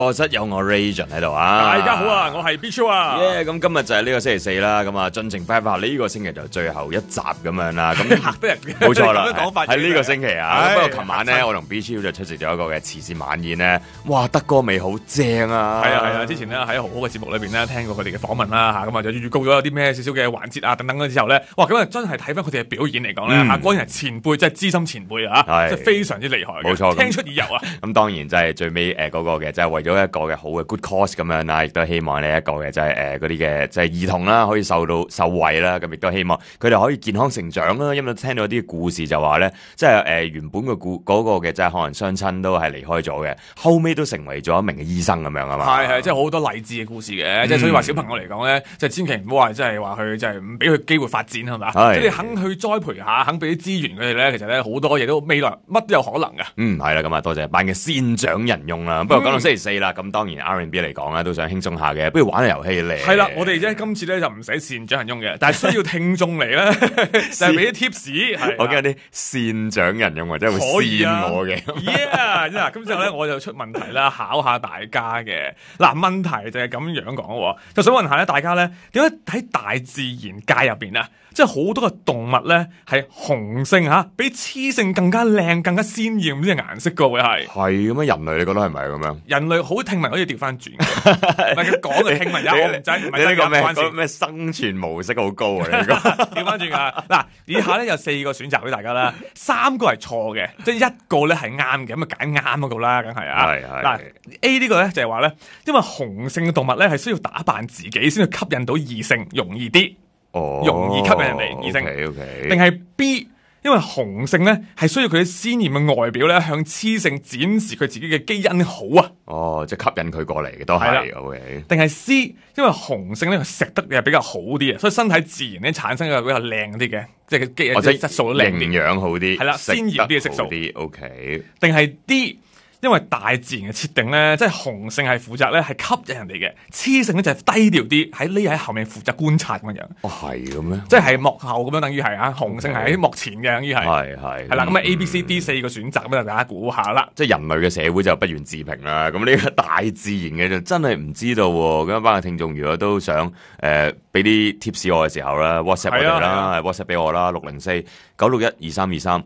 課室有我 Rajan 喺度啊！ 大家好啊，我係 Bicho 啊！ 咁今日就係呢個星期四啦，咁啊盡情派發呢個星期就最後一集咁樣啦。咁嚇得人嘅， 冇錯啦， 喺喺呢個星期啊。不過琴晚咧，我同 Bicho 就出席咗一個嘅慈善晚宴咧，哇，德哥味好正啊！ 係啊，之前咧喺好好嘅節目裏邊咧聽過佢哋嘅訪問啦嚇，咁啊就預告咗有啲咩少少嘅環節啊等等嗰之後咧，哇咁啊真係睇翻佢哋嘅表演嚟講咧嚇，果然係前輩，即係資深前輩啊，即係非常之厲害嘅， 冇錯， 聽出耳油啊！ 咁當然就係最尾嗰個嘅，就係為咗一個嘅好嘅 good cause 咁樣啦，亦都希望呢一個嘅就係嗰啲嘅就係兒童啦，可以受惠啦，咁亦都希望佢哋可以健康成長啦。因為聽到啲故事就話咧，即係原本嗰個嘅即係可能雙親都係離開咗嘅，後尾都成為咗一名嘅醫生咁樣啊嘛。 係，即係好多勵志嘅故事嘅，即係所以話小朋友嚟講咧，即係千祈唔好話即係話佢即係唔俾佢機會發展係嘛，即係你肯去栽培下，肯俾啲資源佢哋咧，其實咧好多嘢都未來乜都有可能嘅。 係啦，咁啊多謝班嘅先長人用啦。不過講到星期四啦，咁當然 R&B 嚟講咧都想輕鬆下嘅，不如玩下遊戲嚟。 係啦，我哋咧今次咧就唔使善長人用嘅，但係需要聽眾嚟咧就係俾啲 tips。 我驚啲善長人用或者會善我嘅。 嗱，咁之後咧我就出問題啦，考下大家嘅。嗱，問題就係咁樣講喎，就想問下咧大家咧，點解喺大自然界入邊啊，即係好多嘅動物咧係雄性嚇，比雌性更加靚、更加鮮豔啲嘅顏色嘅會係。 係咁樣，人類你覺得係咪咁樣？ 人類好聽聞可以調翻轉，唔係佢講嘅聽聞有，我唔真，唔係真嘅關事。 咩生存模式好高啊？你講調翻轉㗎。嗱，以下咧有4個選擇俾大家啦，3個係錯嘅，即係1個咧係啱嘅，咁啊揀啱嗰個啦，梗係啊。嗱 A 呢個咧就係話咧，因為雄性嘅動物咧係需要打扮自己先去吸引到異性，容易啲，容易吸引人哋異性。 Okay. 定係 B？因為雄性咧係需要佢鮮豔嘅外表咧向雌性展示佢自己嘅基因好啊， 即係吸引佢過嚟嘅都係。OK。 定係 C？因為雄性咧佢食得嘅比較好啲啊，所以身體自然咧產生嘅比較靚啲嘅，即係基因質素都靚啲， 營養好啲， 係啦，鮮豔啲嘅色素。 OK。 定係 D？因為大自然嘅設定咧，即係雄性係負責咧係吸引人哋嘅，雌性咧就係低調啲，匿喺後面負責觀察咁樣。 係咁咩？ 即係幕後咁樣，等於係啊，雄性係喺幕前嘅，等於係。係啦，咁啊 A、B、C、D 4個選擇咁啊，大家估下啦。 即係人類嘅社會就不願置評啦。咁呢個大自然嘅就真係唔知道喎。咁一班嘅聽眾如果都想俾啲 tips 我嘅時候啦 ，WhatsApp 我哋啦，WhatsApp 俾我啦，604-961-2323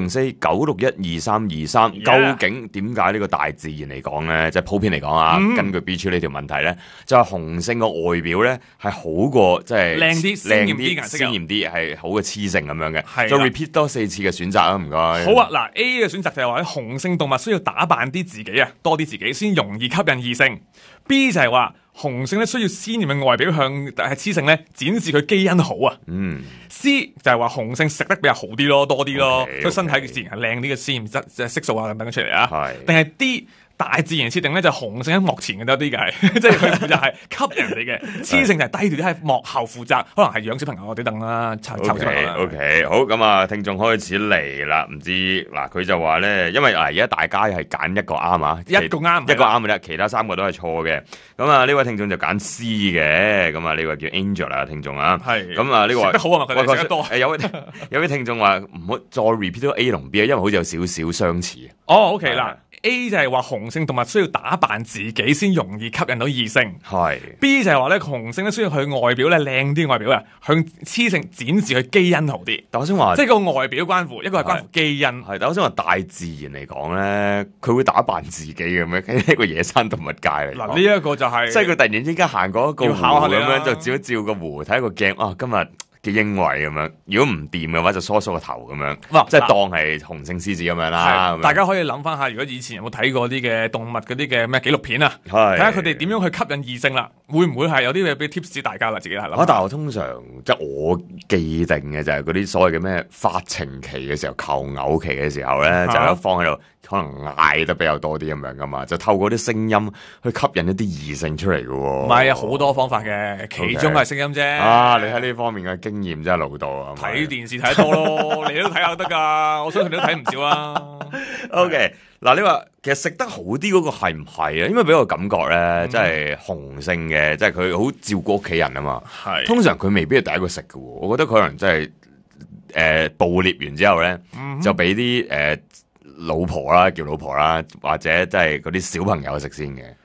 604-961-2323。究竟點解呢個大自然嚟講咧，即係普遍嚟講啊，根據 B 區呢條問題咧，就係雄性個外表咧係好過即係靚啲、鮮豔啲顏色， 鮮豔啲係好過雌性咁樣嘅。再 repeat 多4次嘅選擇啊，唔該。 好啊，嗱 A 嘅選擇就係話咧，雄性動物需要打扮啲自己啊，多啲自己先容易吸引異性。B 就係話雄性咧需要鮮豔嘅外表向雌性咧展示佢基因好啊。C 就係話雄性食得比較好啲咯，多啲咯，所以身體自然係靚啲嘅鮮豔質即係色素啊等等出嚟啊。定係 D？大自然設定咧就雄性喺幕前嘅多啲嘅，即係佢負責係吸引人哋嘅，雌性就係低調啲喺幕後負責，可能係養小朋友嗰啲等啦，湊小朋友啦。 OK， 好，咁啊，聽眾開始嚟啦，唔知嗱佢就話咧，因為而家大家係揀一個啱啊， 一個啱嘅啫，其他3個都係錯嘅。咁啊呢位聽眾就揀 C 嘅，咁啊呢位叫 Angel 啦聽眾啊，咁啊呢個食得好啊嘛，佢哋食得多。 有位聽眾話唔好再 repeat 到 A 同 B 啊，因為好似有少少相似。 OK 嗱。A 就係話雄性動物需要打扮自己先容易吸引到異性。B 就係話咧雄性咧需要佢外表咧靚啲外表啊，向雌性展示佢基因好啲。 但我想話， 即係個外表關乎，一個係關乎基因。 但我想話大自然嚟講咧，佢會打扮自己嘅咩？喺一個野生動物界嚟。 嗱呢一個就係， 即係佢突然之間行過一個湖咁樣，就照一照個湖，睇個鏡啊，今日嘅英偉咁樣，如果唔掂嘅話就梳個頭咁樣，即係當係雄性獅子咁樣啦。 大家可以諗翻下，如果以前有冇睇過啲嘅動物嗰啲嘅咩紀錄片啊，睇下佢哋點樣去吸引異性啦，會唔會係有啲嘢俾 tips 大家啦？自己係諗。但係我通常即係我既定嘅就係嗰啲所謂嘅咩發情期嘅時候、求偶期嘅時候咧，就一方喺度可能嗌得比較多啲咁樣噶嘛，就透過啲聲音去吸引一啲異性出嚟嘅喎。 唔係啊，好多方法嘅，其中係聲音啫。 你喺呢方面嘅經驗真係老道啊！ 睇電視睇得多咯，你都睇下得㗎，我相信你都睇唔少啦。 OK，嗱你話其實食得好啲嗰個係唔係啊？因為俾我感覺咧，即係雄性嘅，即係佢好照顧屋企人啊嘛。通常佢未必係第一個食嘅喎，我覺得佢可能真係捕獵完之後咧，就俾啲老婆啦，叫老婆啦，或者即係嗰啲小朋友食先嘅。